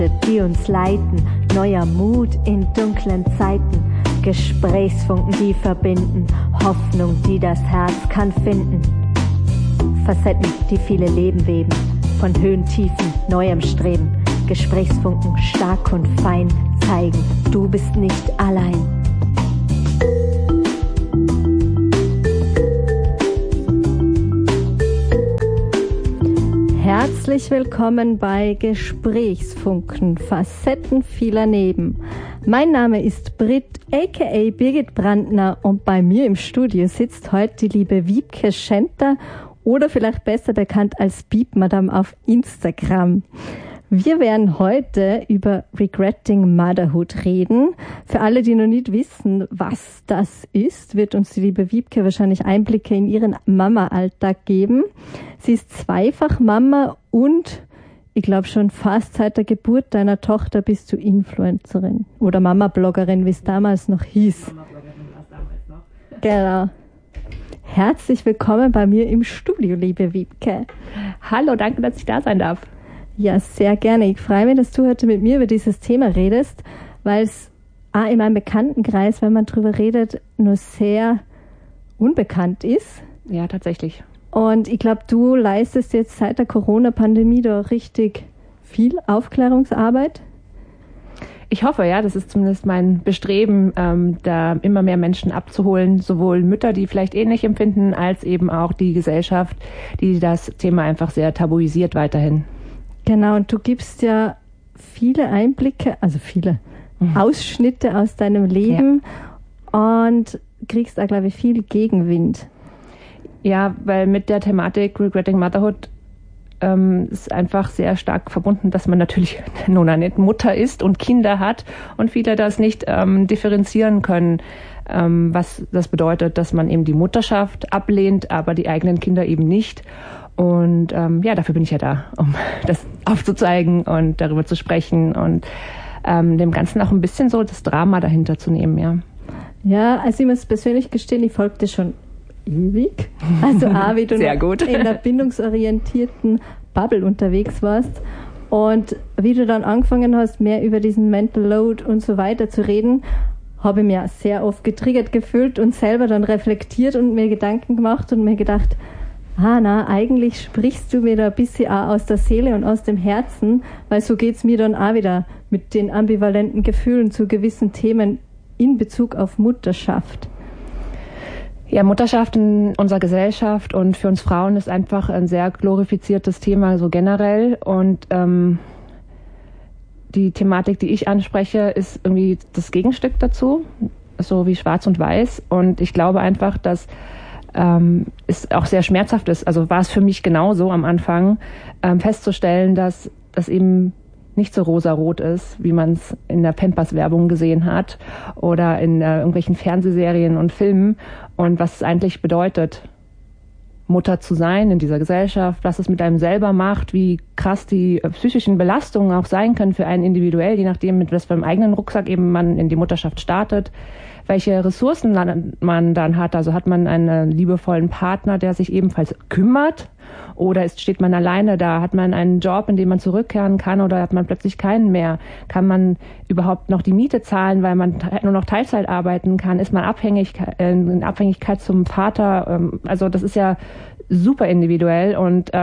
die uns leiten, neuer Mut in dunklen Zeiten, Gesprächsfunken, die verbinden, Hoffnung, die das Herz kann finden. Facetten, die viele Leben weben, von Höhen, Tiefen, neuem Streben, Gesprächsfunken stark und fein zeigen, du bist nicht allein. Herzlich willkommen bei Gesprächsfunken, Facetten vieler Neben. Mein Name ist Britt, aka Birgit Brandner, und bei mir im Studio sitzt heute die liebe Wiebke Schenter oder vielleicht besser bekannt als Beep-Madame auf Instagram. Wir werden heute über Regretting Motherhood reden. Für alle, die noch nicht wissen, was das ist, wird uns die liebe Wiebke wahrscheinlich Einblicke in ihren Mama-Alltag geben. Sie ist zweifach Mama und ich glaube schon fast seit der Geburt deiner Tochter bist du Influencerin oder Mama-Bloggerin, wie es damals noch hieß. Mama-Bloggerin war es damals noch. Genau. Herzlich willkommen bei mir im Studio, liebe Wiebke. Hallo, danke, dass ich da sein darf. Ja, sehr gerne. Ich freue mich, dass du heute mit mir über dieses Thema redest, weil es in meinem Bekanntenkreis, wenn man drüber redet, nur sehr unbekannt ist. Ja, tatsächlich. Und ich glaube, du leistest jetzt seit der Corona-Pandemie da richtig viel Aufklärungsarbeit. Ich hoffe, ja, das ist zumindest mein Bestreben, da immer mehr Menschen abzuholen, sowohl Mütter, die vielleicht ähnlich empfinden, als eben auch die Gesellschaft, die das Thema einfach sehr tabuisiert weiterhin. Genau, und du gibst ja viele Einblicke, also viele Ausschnitte aus deinem Leben und kriegst da, glaube ich, viel Gegenwind. Ja, weil mit der Thematik Regretting Motherhood ist einfach sehr stark verbunden, dass man natürlich nun eine Mutter ist und Kinder hat und viele das nicht differenzieren können, was das bedeutet, dass man eben die Mutterschaft ablehnt, aber die eigenen Kinder eben nicht. Und dafür bin ich ja da, um das aufzuzeigen und darüber zu sprechen und dem Ganzen auch ein bisschen so das Drama dahinter zu nehmen, ja. Ja, also ich muss persönlich gestehen, ich folge dir schon ewig. Also auch, wie du sehr gut. In der bindungsorientierten Bubble unterwegs warst und wie du dann angefangen hast, mehr über diesen Mental Load und so weiter zu reden, habe ich mir sehr oft getriggert gefühlt und selber dann reflektiert und mir Gedanken gemacht und mir gedacht, eigentlich sprichst du mir da ein bisschen auch aus der Seele und aus dem Herzen, weil so geht's mir dann auch wieder mit den ambivalenten Gefühlen zu gewissen Themen in Bezug auf Mutterschaft. Ja, Mutterschaft in unserer Gesellschaft und für uns Frauen ist einfach ein sehr glorifiziertes Thema, so generell. Und die Thematik, die ich anspreche, ist irgendwie das Gegenstück dazu, so wie Schwarz und Weiß. Und ich glaube einfach, dass es auch sehr schmerzhaft ist. Also war es für mich genauso am Anfang, festzustellen, dass das eben nicht so rosarot ist, wie man es in der Pampers-Werbung gesehen hat oder in irgendwelchen Fernsehserien und Filmen und was es eigentlich bedeutet, Mutter zu sein in dieser Gesellschaft, was es mit einem selber macht, wie krass die psychischen Belastungen auch sein können für einen individuell, je nachdem, mit was für einem eigenen Rucksack eben man in die Mutterschaft startet, welche Ressourcen man dann hat. Also hat man einen liebevollen Partner, der sich ebenfalls kümmert, oder steht man alleine da? Hat man einen Job, in dem man zurückkehren kann, oder hat man plötzlich keinen mehr? Kann man überhaupt noch die Miete zahlen, weil man nur noch Teilzeit arbeiten kann? Ist man in Abhängigkeit zum Vater? Also das ist ja super individuell und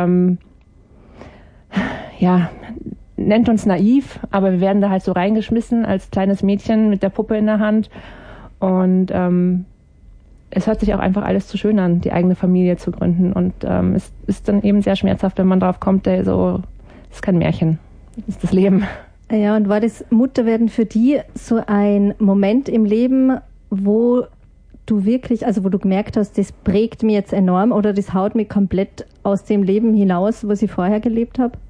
nennt uns naiv, aber wir werden da halt so reingeschmissen als kleines Mädchen mit der Puppe in der Hand und es hört sich auch einfach alles zu schön an, die eigene Familie zu gründen. Und es ist dann eben sehr schmerzhaft, wenn man drauf kommt, das ist kein Märchen, das ist das Leben. Ja, und war das Mutterwerden für dich so ein Moment im Leben, wo du wirklich, also wo du gemerkt hast, das prägt mich jetzt enorm oder das haut mich komplett aus dem Leben hinaus, was ich vorher gelebt habe?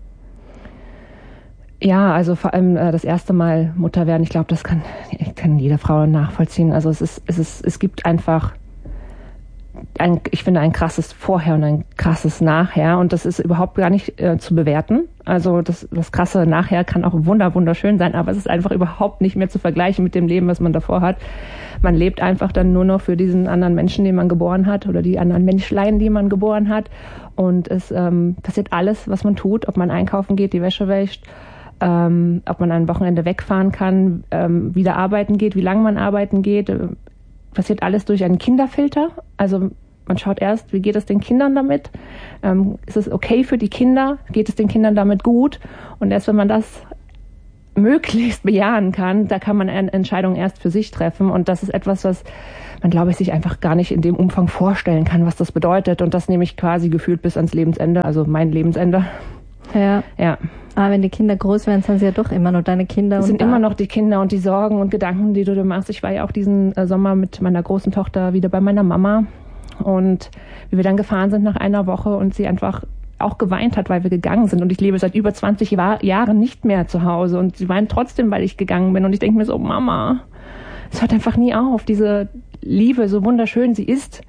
Ja, also vor allem das erste Mal Mutter werden, ich glaube, das kann jede Frau nachvollziehen. Also es gibt einfach ich finde ein krasses Vorher und ein krasses Nachher und das ist überhaupt gar nicht zu bewerten. Also das krasse Nachher kann auch wunderschön sein, aber es ist einfach überhaupt nicht mehr zu vergleichen mit dem Leben, was man davor hat. Man lebt einfach dann nur noch für diesen anderen Menschen, den man geboren hat oder die anderen Menschlein, die man geboren hat und es passiert alles, was man tut, ob man einkaufen geht, die Wäsche wäscht, ob man ein Wochenende wegfahren kann, wieder arbeiten geht, wie lange man arbeiten geht. Passiert alles durch einen Kinderfilter. Also man schaut erst, wie geht es den Kindern damit? Ist es okay für die Kinder? Geht es den Kindern damit gut? Und erst wenn man das möglichst bejahen kann, da kann man eine Entscheidung erst für sich treffen. Und das ist etwas, was man, glaube ich, sich einfach gar nicht in dem Umfang vorstellen kann, was das bedeutet. Und das nehme ich quasi gefühlt bis ans Lebensende, also mein Lebensende. Ja. Ja. Aber wenn die Kinder groß werden, sind sie ja doch immer noch deine Kinder. Es sind immer noch die Kinder und die Sorgen und Gedanken, die du dir machst. Ich war ja auch diesen Sommer mit meiner großen Tochter wieder bei meiner Mama. Und wie wir dann gefahren sind nach einer Woche und sie einfach auch geweint hat, weil wir gegangen sind. Und ich lebe seit über 20 Jahren nicht mehr zu Hause. Und sie weint trotzdem, weil ich gegangen bin. Und ich denke mir so, Mama, es hört einfach nie auf. Diese Liebe, so wunderschön sie ist,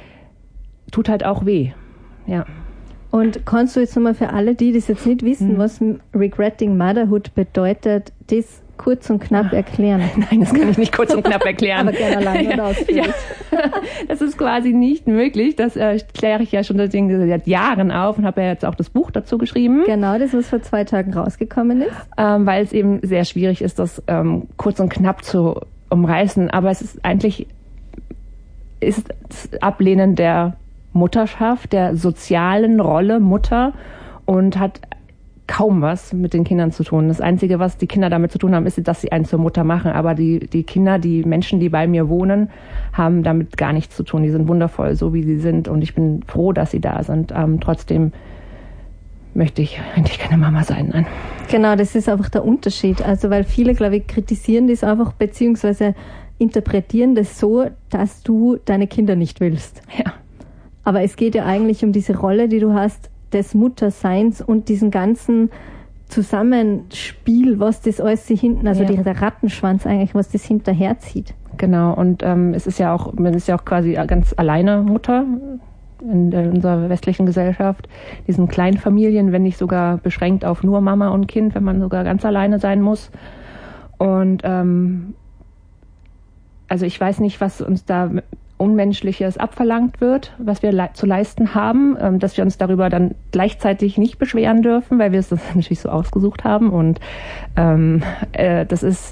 tut halt auch weh. Ja. Und kannst du jetzt nochmal für alle, die das jetzt nicht wissen, was Regretting Motherhood bedeutet, das kurz und knapp erklären? Nein, das kann ich nicht kurz und knapp erklären. Aber gerne allein und ausführlich. Ja. Das ist quasi nicht möglich. Das kläre ich ja schon seit Jahren auf und habe ja jetzt auch das Buch dazu geschrieben. Genau, das was vor 2 Tagen rausgekommen ist. Weil es eben sehr schwierig ist, das kurz und knapp zu umreißen. Aber es ist eigentlich das Ablehnen der Mutterschaft, der sozialen Rolle Mutter und hat kaum was mit den Kindern zu tun. Das Einzige, was die Kinder damit zu tun haben, ist, dass sie einen zur Mutter machen. Aber die Kinder, die Menschen, die bei mir wohnen, haben damit gar nichts zu tun. Die sind wundervoll, so wie sie sind. Und ich bin froh, dass sie da sind. Trotzdem möchte ich eigentlich keine Mama sein. Nein. Genau, das ist einfach der Unterschied. Also, weil viele, glaube ich, kritisieren das einfach, beziehungsweise interpretieren das so, dass du deine Kinder nicht willst. Ja. Aber es geht ja eigentlich um diese Rolle, die du hast, des Mutterseins und diesen ganzen Zusammenspiel, was das alles sich hinten, also der Rattenschwanz eigentlich, was das hinterherzieht. Genau, und man ist ja auch quasi ganz alleine Mutter in unserer westlichen Gesellschaft. Diesen Kleinfamilien, wenn nicht sogar beschränkt auf nur Mama und Kind, wenn man sogar ganz alleine sein muss. Und also ich weiß nicht, was uns da Unmenschliches abverlangt wird, was wir zu leisten haben, dass wir uns darüber dann gleichzeitig nicht beschweren dürfen, weil wir es das natürlich so ausgesucht haben. Und das ist,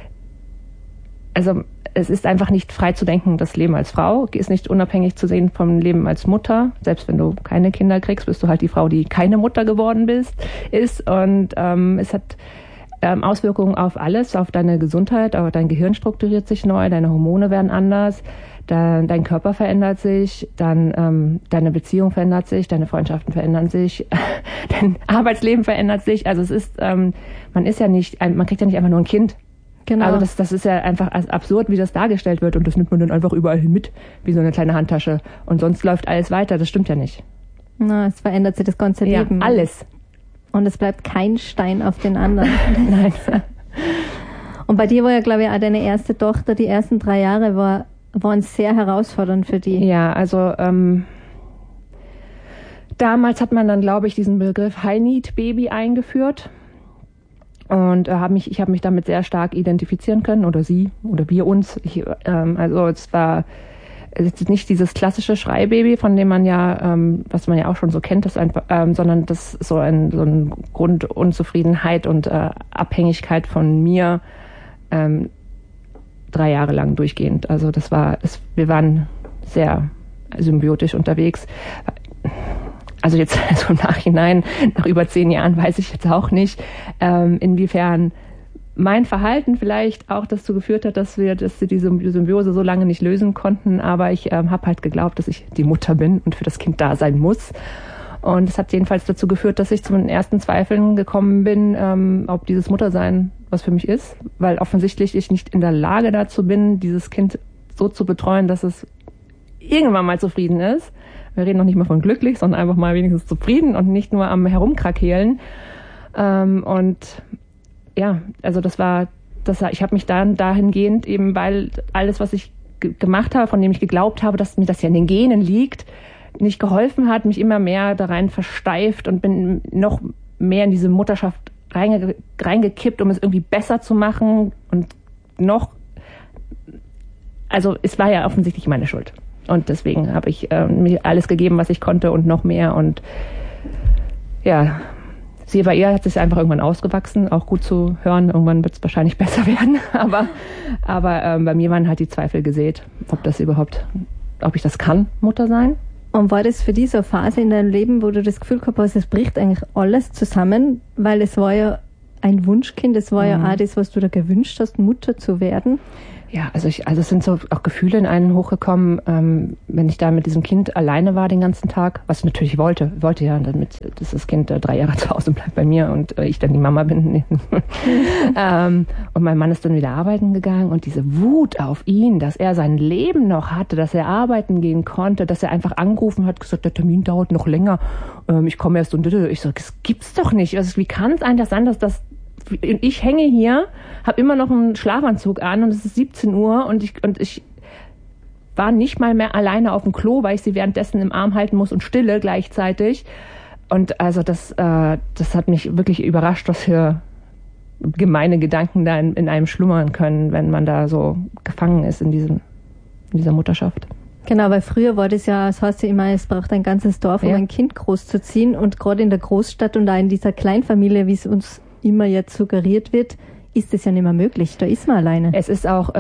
also es ist einfach nicht frei zu denken, das Leben als Frau ist nicht unabhängig zu sehen vom Leben als Mutter. Selbst wenn du keine Kinder kriegst, bist du halt die Frau, die keine Mutter geworden ist. Und es hat Auswirkungen auf alles, auf deine Gesundheit, aber dein Gehirn strukturiert sich neu, deine Hormone werden anders. Dein Körper verändert sich, dann deine Beziehung verändert sich, deine Freundschaften verändern sich, dein Arbeitsleben verändert sich. Also es ist, man kriegt ja nicht einfach nur ein Kind. Genau. Also das ist ja einfach absurd, wie das dargestellt wird und das nimmt man dann einfach überall hin mit, wie so eine kleine Handtasche. Und sonst läuft alles weiter, das stimmt ja nicht. Na, es verändert sich das ganze Leben. Ja, alles. Und es bleibt kein Stein auf den anderen. Nein. Und bei dir war ja, glaube ich, auch deine erste Tochter, die ersten 3 Jahre waren sehr herausfordernd für die. Ja, also damals hat man dann, glaube ich, diesen Begriff High-Need-Baby eingeführt. Und ich habe mich damit sehr stark identifizieren können, oder sie, oder wir uns. Also es war nicht dieses klassische Schreibaby, von dem man ja, was man ja auch schon so kennt, das einfach, sondern das so ein Grundunzufriedenheit und Abhängigkeit von mir 3 Jahre lang durchgehend. Also wir waren sehr symbiotisch unterwegs. Also jetzt so im Nachhinein, nach über 10 Jahren, weiß ich jetzt auch nicht, inwiefern mein Verhalten vielleicht auch dazu geführt hat, dass sie diese Symbiose so lange nicht lösen konnten. Aber ich habe halt geglaubt, dass ich die Mutter bin und für das Kind da sein muss. Und es hat jedenfalls dazu geführt, dass ich zu den ersten Zweifeln gekommen bin, ob dieses Muttersein was für mich ist. Weil offensichtlich ich nicht in der Lage dazu bin, dieses Kind so zu betreuen, dass es irgendwann mal zufrieden ist. Wir reden noch nicht mal von glücklich, sondern einfach mal wenigstens zufrieden und nicht nur am Herumkrakeelen. Und ja, also ich habe mich dann dahingehend eben, weil alles, was ich gemacht habe, von dem ich geglaubt habe, dass mir das ja in den Genen liegt, nicht geholfen hat, mich immer mehr da rein versteift und bin noch mehr in diese Mutterschaft reingekippt, um es irgendwie besser zu machen und also es war ja offensichtlich meine Schuld. Und deswegen habe ich mir alles gegeben, was ich konnte und noch mehr. Und ja, Sie, bei ihr hat es einfach irgendwann ausgewachsen, auch gut zu hören. Irgendwann wird es wahrscheinlich besser werden. Aber bei mir waren halt die Zweifel gesät, ob ich das kann, Mutter sein. Und war das für dich so eine Phase in deinem Leben, wo du das Gefühl gehabt hast, es bricht eigentlich alles zusammen, weil es war ja ein Wunschkind, es war ja auch das, was du da gewünscht hast, Mutter zu werden? Ja, also es sind so auch Gefühle in einen hochgekommen, wenn ich da mit diesem Kind alleine war den ganzen Tag, was ich natürlich wollte ja, damit dass das Kind 3 Jahre zu Hause bleibt bei mir und ich dann die Mama bin. Und mein Mann ist dann wieder arbeiten gegangen und diese Wut auf ihn, dass er sein Leben noch hatte, dass er arbeiten gehen konnte, dass er einfach angerufen hat, gesagt, der Termin dauert noch länger, ich komme erst und ich so, das gibt's doch nicht. Wie kann es eigentlich sein, dass ich hänge hier, habe immer noch einen Schlafanzug an und es ist 17 Uhr und ich war nicht mal mehr alleine auf dem Klo, weil ich sie währenddessen im Arm halten muss und stille gleichzeitig. Und also das hat mich wirklich überrascht, was für gemeine Gedanken da in einem schlummern können, wenn man da so gefangen ist in dieser Mutterschaft. Genau, weil früher war das ja, das heißt ja immer, es braucht ein ganzes Dorf, um ein Kind großzuziehen. Und gerade in der Großstadt und auch in dieser Kleinfamilie, wie es uns immer jetzt suggeriert wird, ist das ja nicht mehr möglich. Da ist man alleine. Es ist auch,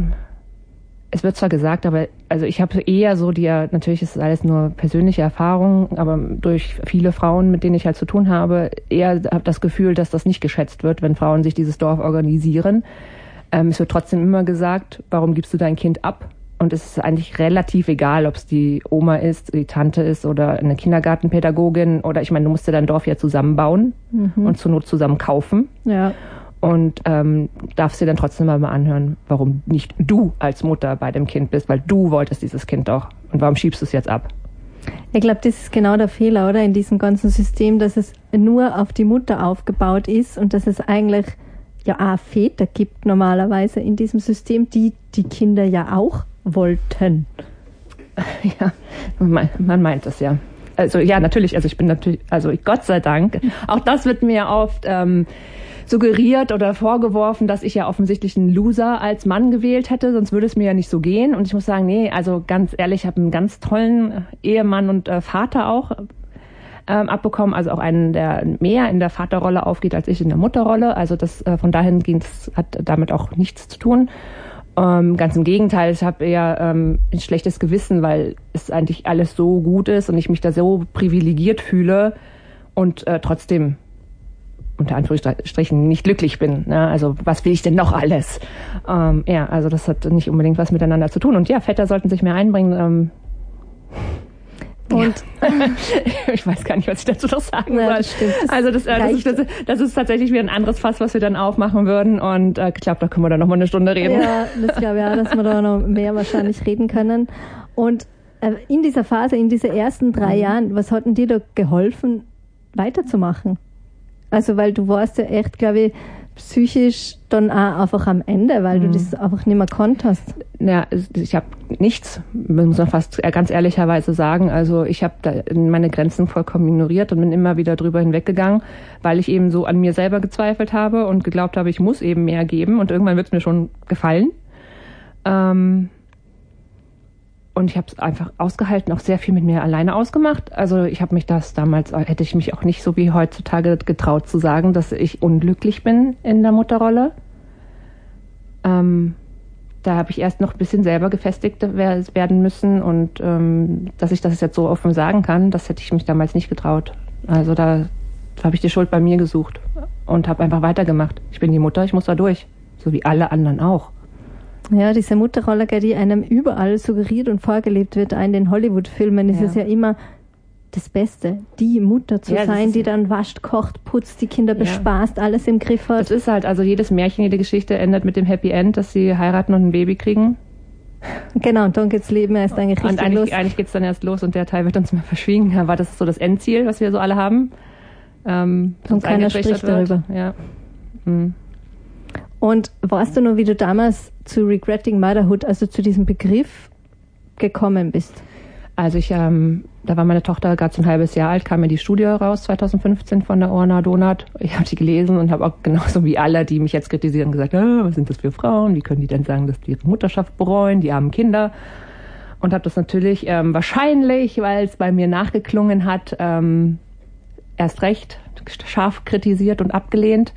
es wird zwar gesagt, aber also ich habe eher so natürlich ist das alles nur persönliche Erfahrung, aber durch viele Frauen, mit denen ich halt zu tun habe, eher habe das Gefühl, dass das nicht geschätzt wird, wenn Frauen sich dieses Dorf organisieren. Es wird trotzdem immer gesagt, warum gibst du dein Kind ab? Und es ist eigentlich relativ egal, ob es die Oma ist, die Tante ist oder eine Kindergartenpädagogin oder ich meine, du musst ja dein Dorf ja zusammenbauen und zur Not zusammen kaufen. Ja. Und darfst dir dann trotzdem mal anhören, warum nicht du als Mutter bei dem Kind bist, weil du wolltest dieses Kind doch. Und warum schiebst du es jetzt ab? Ich glaube, das ist genau der Fehler, oder? In diesem ganzen System, dass es nur auf die Mutter aufgebaut ist und dass es eigentlich ja auch Väter gibt normalerweise in diesem System, die Kinder ja auch wollten. Ja, man meint es ja. Also ja, natürlich, also Gott sei Dank, auch das wird mir oft suggeriert oder vorgeworfen, dass ich ja offensichtlich einen Loser als Mann gewählt hätte, sonst würde es mir ja nicht so gehen. Und ich muss sagen, nee, also ganz ehrlich, ich habe einen ganz tollen Ehemann und Vater auch abbekommen, also auch einen, der mehr in der Vaterrolle aufgeht als ich in der Mutterrolle. Also das von dahin hat damit auch nichts zu tun. Ganz im Gegenteil, ich habe eher ein schlechtes Gewissen, weil es eigentlich alles so gut ist und ich mich da so privilegiert fühle und trotzdem unter Anführungsstrichen nicht glücklich bin. Ne? Also was will ich denn noch alles? Also das hat nicht unbedingt was miteinander zu tun. Und ja, Väter sollten sich mehr einbringen. Und ich weiß gar nicht, was ich dazu noch sagen soll. Das stimmt. Also das ist tatsächlich wieder ein anderes Fass, was wir dann aufmachen würden. Und ich glaube, da können wir dann noch mal eine Stunde reden. Ja, das glaube ich auch, dass wir da noch mehr wahrscheinlich reden können. Und in dieser Phase, in diesen ersten 3 Jahren, was hat denn dir da geholfen, weiterzumachen? Also, weil du warst ja echt, glaube ich, psychisch dann auch einfach am Ende, weil du das einfach nicht mehr konntest. Ja, ich habe nichts, muss man fast ganz ehrlicherweise sagen. Also ich habe da meine Grenzen vollkommen ignoriert und bin immer wieder drüber hinweggegangen, weil ich eben so an mir selber gezweifelt habe und geglaubt habe, ich muss eben mehr geben und irgendwann wird es mir schon gefallen. Und ich habe es einfach ausgehalten, auch sehr viel mit mir alleine ausgemacht. Also ich habe mich hätte ich mich auch nicht so wie heutzutage getraut zu sagen, dass ich unglücklich bin in der Mutterrolle. Da habe ich erst noch ein bisschen selber gefestigt werden müssen und dass ich das jetzt so offen sagen kann, das hätte ich mich damals nicht getraut. Also da habe ich die Schuld bei mir gesucht und habe einfach weitergemacht. Ich bin die Mutter, ich muss da durch, so wie alle anderen auch. Ja, diese Mutterrolle, die einem überall suggeriert und vorgelebt wird, auch in den Hollywood-Filmen, ist es ja immer das Beste, die Mutter zu sein, die dann wascht, kocht, putzt, die Kinder bespaßt, alles im Griff hat. Das ist halt, also jedes Märchen, jede Geschichte endet mit dem Happy End, dass sie heiraten und ein Baby kriegen. Genau, und dann geht's Leben erst eigentlich richtig los. Eigentlich geht's dann erst los und der Teil wird uns mal verschwiegen. Aber das ist so das Endziel, was wir so alle haben. Und keiner spricht darüber. Ja. Und weißt du noch, wie du damals zu Regretting Motherhood, also zu diesem Begriff gekommen bist? Also da war meine Tochter gerade so ein halbes Jahr alt, kam mir die Studie raus, 2015 von der Orna Donath. Ich habe die gelesen und habe auch genauso wie alle, die mich jetzt kritisieren, gesagt, was sind das für Frauen? Wie können die denn sagen, dass die ihre Mutterschaft bereuen, die armen Kinder? Und habe das natürlich wahrscheinlich, weil es bei mir nachgeklungen hat, erst recht scharf kritisiert und abgelehnt.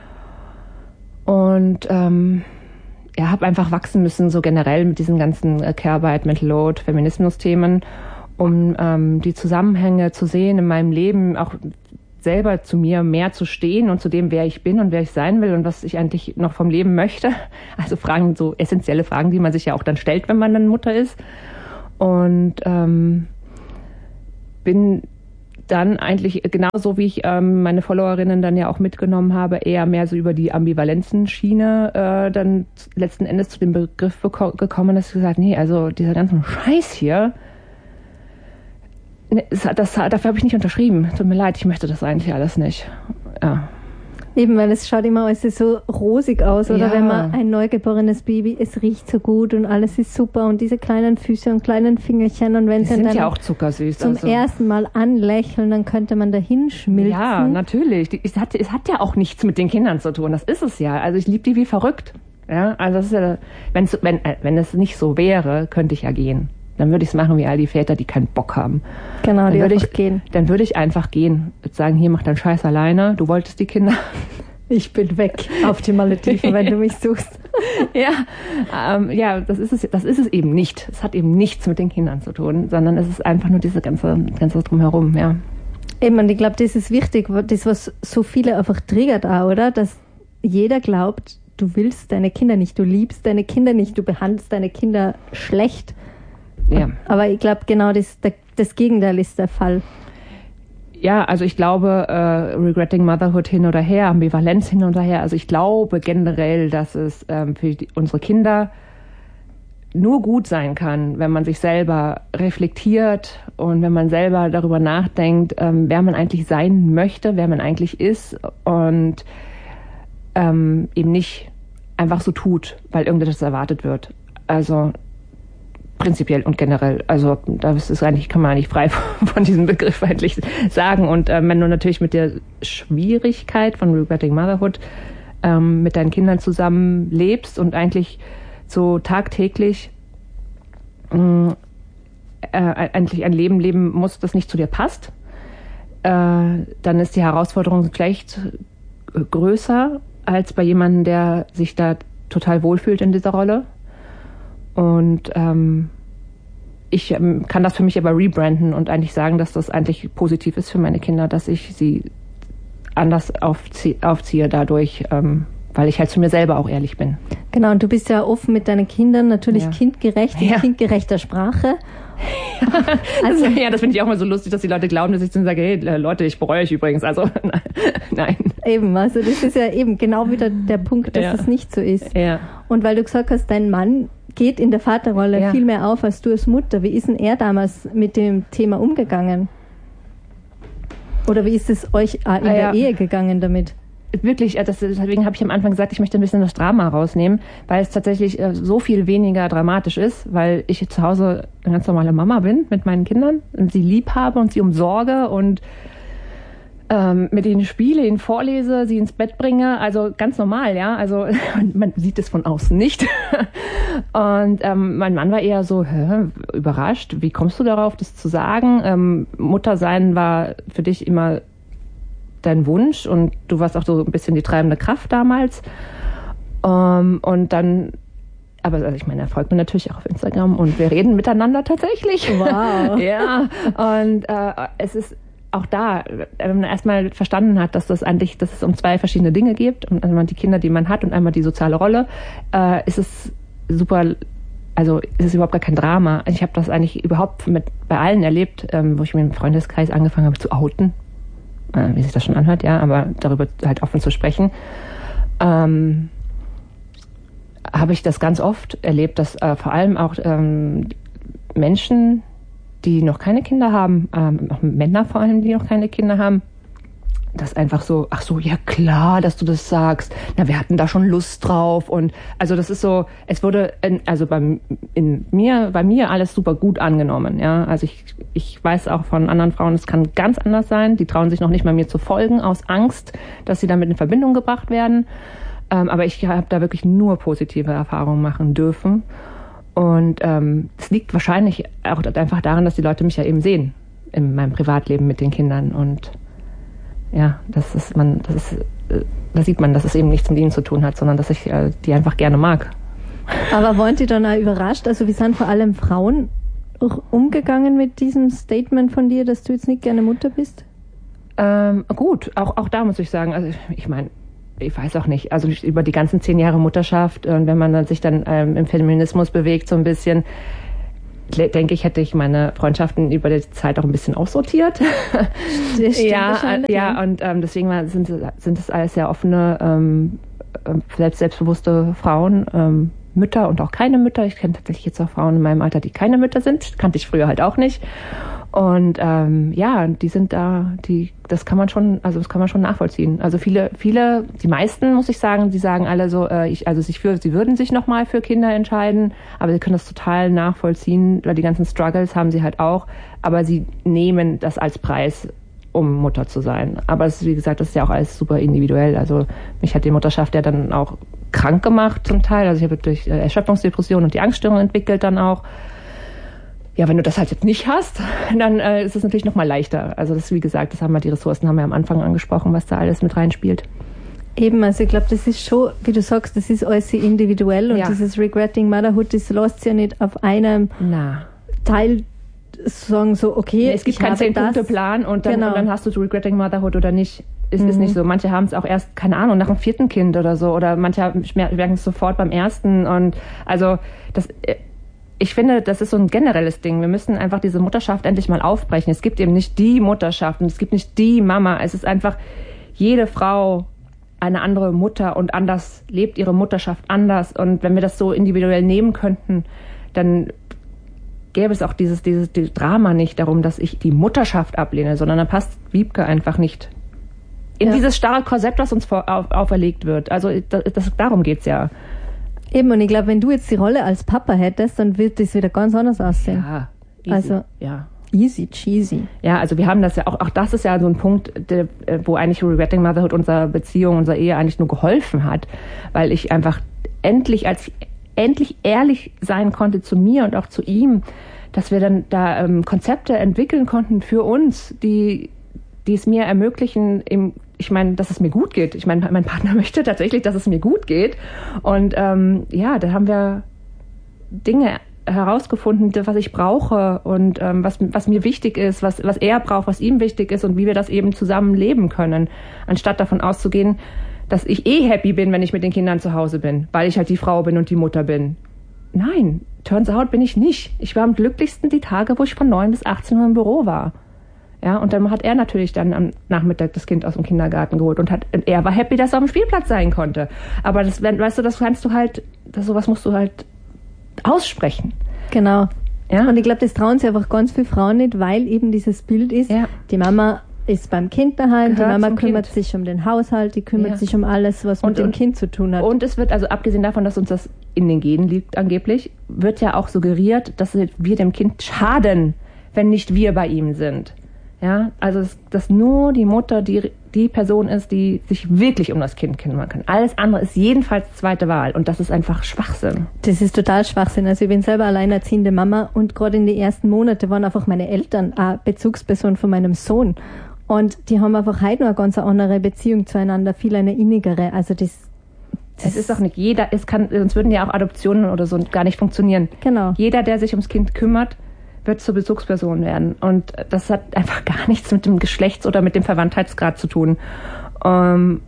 Und habe einfach wachsen müssen, so generell mit diesen ganzen Care-Arbeit, Mental Load, Feminismus-Themen, um die Zusammenhänge zu sehen in meinem Leben, auch selber zu mir mehr zu stehen und zu dem, wer ich bin und wer ich sein will und was ich eigentlich noch vom Leben möchte. Also Fragen, so essentielle Fragen, die man sich ja auch dann stellt, wenn man dann Mutter ist. Und bin dann eigentlich genauso, wie ich meine Followerinnen dann ja auch mitgenommen habe, eher mehr so über die Ambivalenzen-Schiene dann letzten Endes zu dem Begriff gekommen, dass ich gesagt, nee, also dieser ganze Scheiß hier, dafür habe ich nicht unterschrieben. Tut mir leid, ich möchte das eigentlich alles nicht. Ja. Eben, weil es schaut immer alles so rosig aus, oder wenn man ein neugeborenes Baby, es riecht so gut und alles ist super und diese kleinen Füße und kleinen Fingerchen und wenn sie dann ja auch zuckersüß, zum ersten Mal anlächeln, dann könnte man dahin schmilzen. Ja, natürlich. Es hat ja auch nichts mit den Kindern zu tun, das ist es ja. Also ich liebe die wie verrückt. Ja, also das ist ja, wenn es nicht so wäre, könnte ich ja gehen. Dann würde ich es machen wie all die Väter, die keinen Bock haben. Genau, dann die einfach gehen. Dann würde ich einfach gehen. Würde sagen, hier, mach deinen Scheiß alleine. Du wolltest die Kinder. Ich bin weg auf die Malediven, wenn du mich suchst. Das ist es eben nicht. Es hat eben nichts mit den Kindern zu tun, sondern es ist einfach nur diese ganze Drumherum, ja. Eben, und ich glaube, das ist wichtig, das, was so viele einfach triggert auch, oder? Dass jeder glaubt, du willst deine Kinder nicht, du liebst deine Kinder nicht, du behandelst deine Kinder schlecht. Ja. Aber ich glaube, genau das Gegenteil ist der Fall. Ja, also ich glaube, Regretting Motherhood hin oder her, Ambivalenz hin oder her, also ich glaube generell, dass es für unsere Kinder nur gut sein kann, wenn man sich selber reflektiert und wenn man selber darüber nachdenkt, wer man eigentlich sein möchte, wer man eigentlich ist und eben nicht einfach so tut, weil irgendetwas erwartet wird. Also prinzipiell und generell. Also das ist eigentlich, kann man nicht frei von diesem Begriff eigentlich sagen. Und wenn du natürlich mit der Schwierigkeit von Regretting Motherhood mit deinen Kindern zusammen lebst und eigentlich so tagtäglich eigentlich ein Leben leben musst, das nicht zu dir passt, dann ist die Herausforderung vielleicht größer als bei jemandem, der sich da total wohlfühlt in dieser Rolle. Und ich kann das für mich aber rebranden und eigentlich sagen, dass das eigentlich positiv ist für meine Kinder, dass ich sie anders aufziehe dadurch, weil ich halt zu mir selber auch ehrlich bin. Genau, und du bist ja offen mit deinen Kindern, natürlich kindgerecht, in kindgerechter Sprache. Also, das finde ich auch mal so lustig, dass die Leute glauben, dass ich dann sage, hey Leute, ich bereue euch übrigens. Also nein. Eben, also das ist ja eben genau wieder der Punkt, dass es nicht so ist. Ja. Und weil du gesagt hast, dein Mann geht in der Vaterrolle viel mehr auf als du als Mutter. Wie ist denn er damals mit dem Thema umgegangen? Oder wie ist es euch in der Ehe gegangen damit? Wirklich, deswegen habe ich am Anfang gesagt, ich möchte ein bisschen das Drama rausnehmen, weil es tatsächlich so viel weniger dramatisch ist, weil ich zu Hause eine ganz normale Mama bin mit meinen Kindern und sie lieb habe und sie umsorge und mit ihnen spiele, ihnen vorlese, sie ins Bett bringe, also ganz normal, ja, also man sieht es von außen nicht. Und mein Mann war eher so, überrascht, wie kommst du darauf, das zu sagen? Mutter sein war für dich immer dein Wunsch und du warst auch so ein bisschen die treibende Kraft damals. Und dann, aber also ich meine, er folgt mir natürlich auch auf Instagram und wir reden miteinander tatsächlich. Wow. Ja, und es ist auch da, wenn man erstmal verstanden hat, dass es um zwei verschiedene Dinge geht, und einmal die Kinder, die man hat, und einmal die soziale Rolle, ist es super, also ist es überhaupt gar kein Drama. Ich habe das eigentlich überhaupt bei allen erlebt, wo ich mit dem Freundeskreis angefangen habe zu outen, wie sich das schon anhört, ja, aber darüber halt offen zu sprechen, habe ich das ganz oft erlebt, dass vor allem auch Menschen, die noch keine Kinder haben, auch Männer vor allem, die noch keine Kinder haben, das einfach so, ach so, ja klar, dass du das sagst. Na, wir hatten da schon Lust drauf. Und also das ist so, es wurde bei mir alles super gut angenommen. Ja, also ich weiß auch von anderen Frauen, es kann ganz anders sein. Die trauen sich noch nicht mal mir zu folgen aus Angst, dass sie damit in Verbindung gebracht werden. Aber ich habe da wirklich nur positive Erfahrungen machen dürfen. Und es liegt wahrscheinlich auch einfach daran, dass die Leute mich ja eben sehen in meinem Privatleben mit den Kindern. Und da sieht man, dass es eben nichts mit ihnen zu tun hat, sondern dass ich die einfach gerne mag. Aber waren die dann auch überrascht? Also wie sind vor allem Frauen umgegangen mit diesem Statement von dir, dass du jetzt nicht gerne Mutter bist? Gut, auch da muss ich sagen, also ich meine, ich weiß auch nicht, also über die ganzen 10 Jahre Mutterschaft und wenn man dann sich dann im Feminismus bewegt so ein bisschen, denke ich, hätte ich meine Freundschaften über die Zeit auch ein bisschen aussortiert. Ja, und deswegen sind es alles sehr offene, selbstbewusste Frauen, Mütter und auch keine Mütter. Ich kenne tatsächlich jetzt auch Frauen in meinem Alter, die keine Mütter sind. Kannte ich früher halt auch nicht. Und die sind da, das kann man schon nachvollziehen. Also viele, die meisten, muss ich sagen, die sagen alle so, sie würden sich nochmal für Kinder entscheiden, aber sie können das total nachvollziehen, weil die ganzen Struggles haben sie halt auch, aber sie nehmen das als Preis, um Mutter zu sein. Aber wie gesagt, das ist ja auch alles super individuell. Also mich hat die Mutterschaft ja dann auch krank gemacht zum Teil. Also ich habe durch Erschöpfungsdepression und die Angststörung entwickelt dann auch. Ja, wenn du das halt jetzt nicht hast, dann ist es natürlich noch mal leichter. Also das, wie gesagt, die Ressourcen haben wir am Anfang angesprochen, was da alles mit reinspielt. Eben, also ich glaube, das ist schon, wie du sagst, das ist alles sehr individuell und dieses Regretting Motherhood, das lässt sich ja nicht auf einem Teil sagen, so, okay, es gibt keinen 10-Punkte-Plan und dann hast du Regretting Motherhood oder nicht. Ist nicht so. Manche haben es auch erst, keine Ahnung, nach dem 4. Kind oder so. Oder manche merken es sofort beim 1. Und also ich finde, das ist so ein generelles Ding. Wir müssen einfach diese Mutterschaft endlich mal aufbrechen. Es gibt eben nicht die Mutterschaft und es gibt nicht die Mama. Es ist einfach jede Frau eine andere Mutter und anders lebt ihre Mutterschaft anders. Und wenn wir das so individuell nehmen könnten, dann gäbe es auch dieses Drama nicht darum, dass ich die Mutterschaft ablehne, sondern dann passt Wiebke einfach nicht in dieses starre Korsett, was uns auferlegt wird. Also darum geht's ja. Eben, und ich glaube, wenn du jetzt die Rolle als Papa hättest, dann wird das wieder ganz anders aussehen. Ja, easy. Also, easy cheesy. Ja, also wir haben das ja auch das ist ja so ein Punkt, wo eigentlich Regretting Motherhood unserer Beziehung, unserer Ehe eigentlich nur geholfen hat, weil ich einfach endlich ehrlich sein konnte zu mir und auch zu ihm, dass wir dann da Konzepte entwickeln konnten für uns, die es mir ermöglichen, ich meine, dass es mir gut geht. Ich meine, mein Partner möchte tatsächlich, dass es mir gut geht. Und da haben wir Dinge herausgefunden, was ich brauche und was mir wichtig ist, was er braucht, was ihm wichtig ist und wie wir das eben zusammen leben können, anstatt davon auszugehen, dass ich happy bin, wenn ich mit den Kindern zu Hause bin, weil ich halt die Frau bin und die Mutter bin. Nein, turns out bin ich nicht. Ich war am glücklichsten die Tage, wo ich von 9 bis 18 Uhr im Büro war. Ja, und dann hat er natürlich dann am Nachmittag das Kind aus dem Kindergarten geholt und er war happy, dass er auf dem Spielplatz sein konnte. Aber das kannst du halt, sowas musst du halt aussprechen. Genau. Ja? Und ich glaube, das trauen sich einfach ganz viele Frauen nicht, weil eben dieses Bild ist, die Mama ist beim Kind daheim, die Mama kümmert sich um den Haushalt, die kümmert sich um alles, was mit dem Kind zu tun hat. Und es wird, also abgesehen davon, dass uns das in den Genen liegt angeblich, wird ja auch suggeriert, dass wir dem Kind schaden, wenn nicht wir bei ihm sind. Ja, also dass nur die Mutter die Person ist, die sich wirklich um das Kind kümmern kann. Alles andere ist jedenfalls zweite Wahl und das ist einfach Schwachsinn. Das ist total Schwachsinn. Also ich bin selber alleinerziehende Mama und gerade in den ersten Monaten waren einfach meine Eltern eine Bezugsperson von meinem Sohn und die haben einfach heute noch eine ganz andere Beziehung zueinander, viel eine innigere. Also es ist auch nicht jeder, sonst würden ja auch Adoptionen oder so gar nicht funktionieren. Genau. Jeder, der sich ums Kind kümmert, wird zur Bezugsperson werden. Und das hat einfach gar nichts mit dem Geschlechts- oder mit dem Verwandtheitsgrad zu tun. Und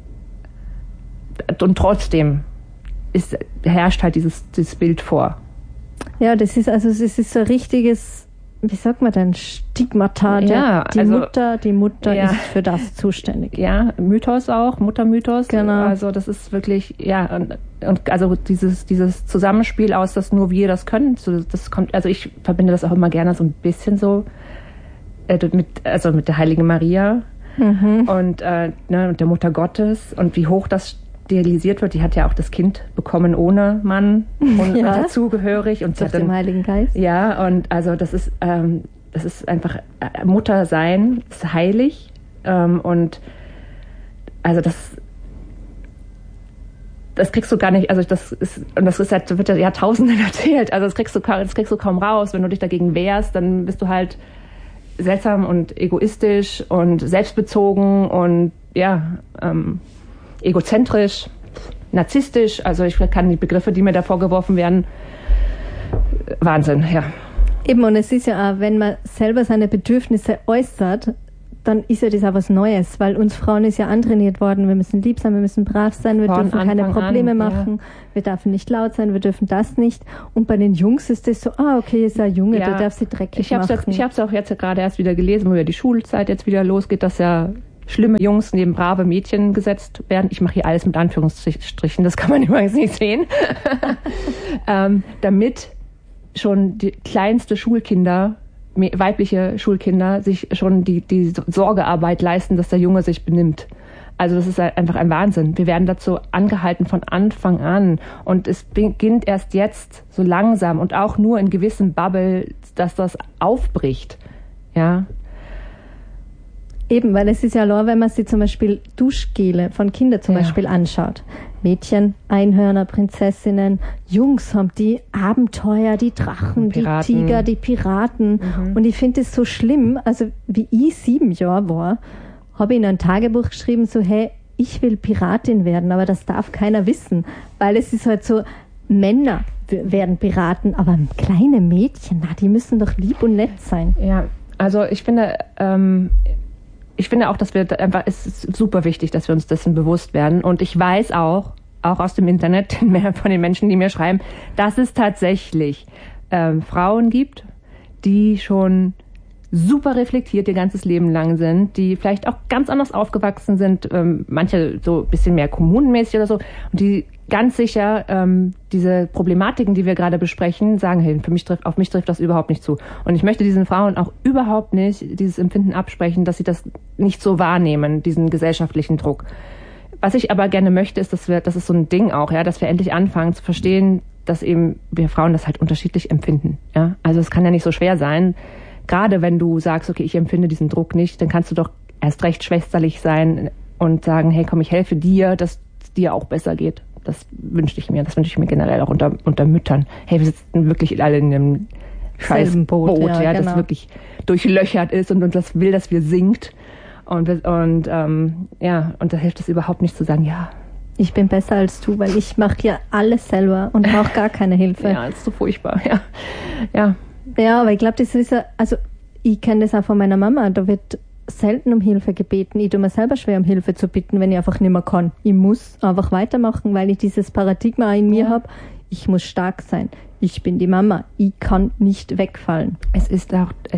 trotzdem herrscht halt dieses Bild vor. Ja, es ist so ein richtiges, wie sagt man denn, Stigmata. Die Mutter ist für das zuständig. Ja, Mythos auch, Muttermythos. Genau. Also das ist wirklich, und also dieses Zusammenspiel aus, dass nur wir das können, das kommt, also ich verbinde das auch immer gerne so ein bisschen so mit der Heiligen Maria und der Mutter Gottes und wie hoch das stilisiert wird. Die hat ja auch das Kind bekommen ohne Mann und dazugehörig und dem Heiligen Geist. Ja, und also das ist einfach Mutter sein, ist heilig und also das kriegst du gar nicht, also das wird ja Jahrtausenden erzählt, also das kriegst du kaum raus, wenn du dich dagegen wehrst, dann bist du halt seltsam und egoistisch und selbstbezogen und egozentrisch, narzisstisch. Also ich kann die Begriffe, die mir da vorgeworfen werden, Wahnsinn, ja. Eben, und es ist ja auch, wenn man selber seine Bedürfnisse äußert, dann ist ja das auch was Neues, weil uns Frauen ist ja antrainiert worden, wir müssen lieb sein, wir müssen brav sein, wir dürfen keine Probleme machen, wir dürfen nicht laut sein, wir dürfen das nicht. Und bei den Jungs ist das so, okay, ist ein Junge, der darf sie dreckig machen. Ich habe es auch jetzt gerade erst wieder gelesen, wo ja die Schulzeit jetzt wieder losgeht, dass ja schlimme Jungs neben brave Mädchen gesetzt werden. Ich mache hier alles mit Anführungsstrichen, das kann man übrigens nicht sehen. Damit schon die kleinste Schulkinder, weibliche Schulkinder, sich schon die Sorgearbeit leisten, dass der Junge sich benimmt. Also das ist einfach ein Wahnsinn. Wir werden dazu angehalten von Anfang an. Und es beginnt erst jetzt so langsam und auch nur in gewissen Bubble, dass das aufbricht. Ja. Eben, weil es ist ja nur, wenn man sich zum Beispiel Duschgele von Kindern zum Beispiel anschaut. Mädchen, Einhörner, Prinzessinnen, Jungs haben die Abenteuer, die Drachen, Piraten. Die Tiger, die Piraten. Und ich finde es so schlimm, also wie ich 7 Jahre war, habe ich in ein Tagebuch geschrieben, so hey, ich will Piratin werden, aber das darf keiner wissen, weil es ist halt so, Männer werden Piraten, aber kleine Mädchen, die müssen doch lieb und nett sein. Ja, also ich finde auch, dass wir einfach, es ist super wichtig, dass wir uns dessen bewusst werden. Und ich weiß auch aus dem Internet, von den Menschen, die mir schreiben, dass es tatsächlich Frauen gibt, die schon super reflektiert ihr ganzes Leben lang sind, die vielleicht auch ganz anders aufgewachsen sind, manche so ein bisschen mehr kommunenmäßig oder so, und die ganz sicher diese Problematiken, die wir gerade besprechen, sagen, hey, auf mich trifft das überhaupt nicht zu. Und ich möchte diesen Frauen auch überhaupt nicht dieses Empfinden absprechen, dass sie das nicht so wahrnehmen, diesen gesellschaftlichen Druck. Was ich aber gerne möchte, ist, das ist so ein Ding auch, ja, dass wir endlich anfangen zu verstehen, dass eben wir Frauen das halt unterschiedlich empfinden. Ja? Also es kann ja nicht so schwer sein. Gerade wenn du sagst, okay, ich empfinde diesen Druck nicht, dann kannst du doch erst recht schwesterlich sein und sagen, hey, komm, ich helfe dir, dass es dir auch besser geht. Das wünsche ich mir generell auch unter Müttern. Hey, wir sitzen wirklich alle in einem scheiß Boot, ja, das wirklich durchlöchert ist und das will, dass wir sinkt. Und da hilft es überhaupt nicht zu sagen, ja, ich bin besser als du, weil ich mache ja alles selber und brauche gar keine Hilfe. Ja, das ist so furchtbar, ja. Ja, aber ich glaube, das ist ja, also ich kenne das auch von meiner Mama, da wird selten um Hilfe gebeten. Ich tue mir selber schwer, um Hilfe zu bitten, wenn ich einfach nicht mehr kann. Ich muss einfach weitermachen, weil ich dieses Paradigma in mir habe, ich muss stark sein. Ich bin die Mama, ich kann nicht wegfallen. Es ist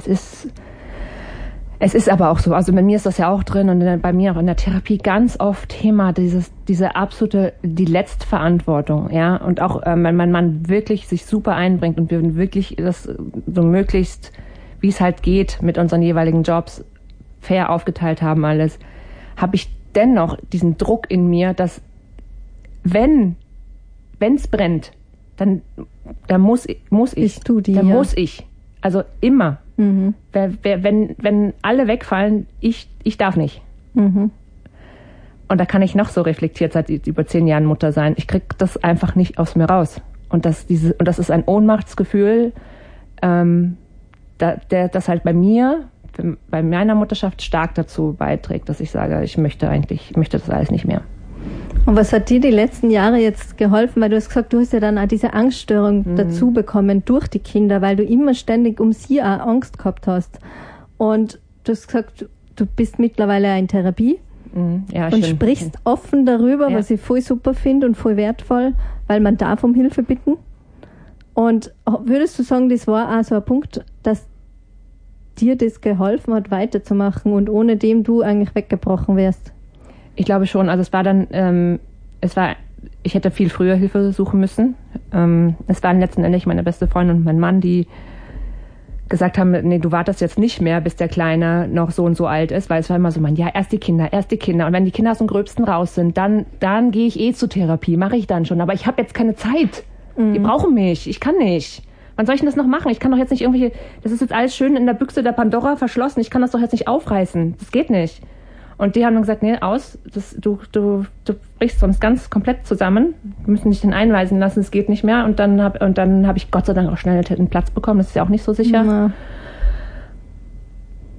aber auch so, also bei mir ist das ja auch drin und bei mir auch in der Therapie ganz oft Thema diese absolute, die Letztverantwortung, ja, und auch wenn man wirklich sich super einbringt und wir wirklich das so möglichst, wie es halt geht, mit unseren jeweiligen Jobs fair aufgeteilt haben alles, habe ich dennoch diesen Druck in mir, dass wenn es brennt, dann muss ich. Bist du die, dann muss ich. Also immer. Mhm. Wenn alle wegfallen, ich darf nicht. Mhm. Und da kann ich noch so reflektiert seit über 10 Jahren Mutter sein. Ich krieg das einfach nicht aus mir raus. Und das ist ein Ohnmachtsgefühl, das halt bei meiner Mutterschaft stark dazu beiträgt, dass ich sage, ich möchte das alles nicht mehr. Und was hat dir die letzten Jahre jetzt geholfen? Weil du hast gesagt, du hast ja dann auch diese Angststörung dazu bekommen durch die Kinder, weil du immer ständig um sie auch Angst gehabt hast. Und du hast gesagt, du bist mittlerweile in Therapie und sprichst offen darüber, was ich voll super finde und voll wertvoll, weil man darf um Hilfe bitten. Und würdest du sagen, das war auch so ein Punkt, dass dir das geholfen hat, weiterzumachen und ohne dem du eigentlich weggebrochen wärst? Ich glaube schon. Also es war dann, ich hätte viel früher Hilfe suchen müssen. Es waren letztendlich meine beste Freundin und mein Mann, die gesagt haben, nee, du wartest jetzt nicht mehr, bis der Kleine noch so und so alt ist, weil es war immer so, erst die Kinder. Und wenn die Kinder aus dem Gröbsten raus sind, dann gehe ich zur Therapie, mache ich dann schon. Aber ich habe jetzt keine Zeit. Die brauchen mich. Ich kann nicht. Wann soll ich denn das noch machen? Ich kann doch jetzt nicht das ist jetzt alles schön in der Büchse der Pandora verschlossen. Ich kann das doch jetzt nicht aufreißen. Das geht nicht. Und die haben dann gesagt, nee, du brichst sonst ganz komplett zusammen. Wir müssen dich dann einweisen lassen, es geht nicht mehr. Und dann hab ich Gott sei Dank auch schnell einen Platz bekommen, das ist ja auch nicht so sicher. Ja.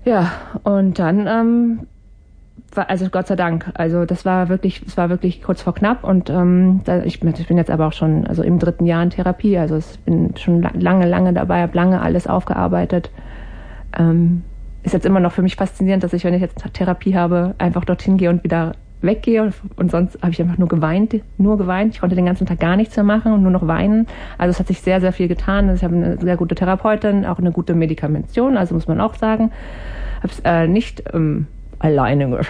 Ja, und dann also Gott sei Dank, also es war wirklich kurz vor knapp und ich bin jetzt aber auch schon also im 3. Jahr in Therapie, also ich bin schon lange dabei, habe lange alles aufgearbeitet. Ist jetzt immer noch für mich faszinierend, dass ich, wenn ich jetzt Therapie habe, einfach dorthin gehe und wieder weggehe und sonst habe ich einfach nur geweint. Ich konnte den ganzen Tag gar nichts mehr machen und nur noch weinen. Also es hat sich sehr, sehr viel getan. Also ich habe eine sehr gute Therapeutin, auch eine gute Medikamentation, also muss man auch sagen. Habe es nicht alleine